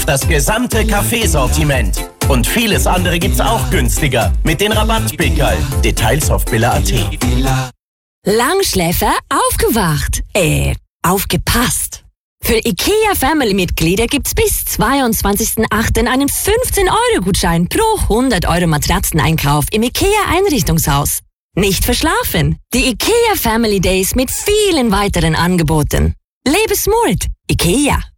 das gesamte Kaffeesortiment. Und vieles andere gibt's auch günstiger mit den Rabattpickerl. Details auf billa.at. Langschläfer aufgewacht. Aufgepasst. Für IKEA-Family-Mitglieder gibt's bis 22.08. einen 15-Euro-Gutschein pro 100 € Matratzeneinkauf im IKEA-Einrichtungshaus. Nicht verschlafen. Die IKEA Family Days mit vielen weiteren Angeboten. Lebe smart. IKEA.